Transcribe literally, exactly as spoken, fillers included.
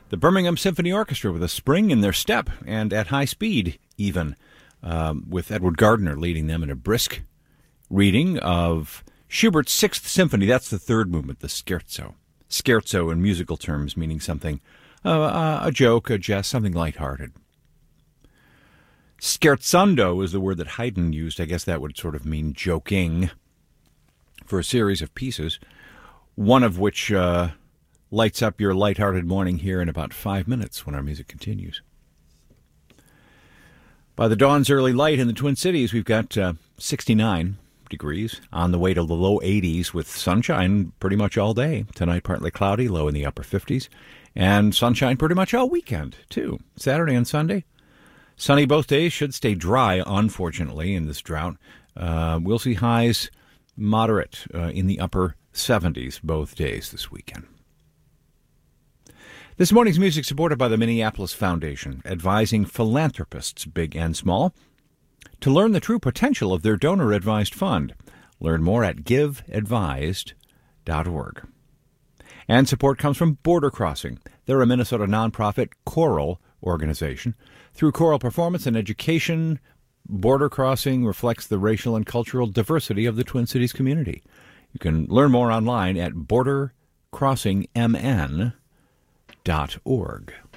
The Birmingham Symphony Orchestra with a spring in their step and at high speed, even, um, with Edward Gardner leading them in a brisk reading of Schubert's Sixth Symphony. That's the third movement, the scherzo. Scherzo in musical terms meaning something, uh, a joke, a jest, something lighthearted. Scherzando is the word that Haydn used. I guess that would sort of mean joking for a series of pieces, one of which uh, lights up your lighthearted morning here in about five minutes when our music continues. By the dawn's early light in the Twin Cities, we've got uh, sixty-nine degrees, on the way to the low eighties with sunshine pretty much all day. Tonight, partly cloudy, low in the upper fifties, and sunshine pretty much all weekend, too. Saturday and Sunday. Sunny both days, should stay dry, unfortunately, in this drought. Uh, we'll see highs moderate uh, in the upper seventies both days this weekend. This morning's music supported by the Minneapolis Foundation, advising philanthropists, big and small, to learn the true potential of their donor-advised fund. Learn more at give advised dot org. And support comes from Border Crossing. They're a Minnesota nonprofit choral organization. Through choral performance and education, Border Crossing reflects the racial and cultural diversity of the Twin Cities community. You can learn more online at border crossing m n dot org.